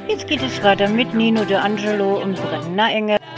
Jetzt geht es weiter mit Nino De Angelo und Brenner Engel.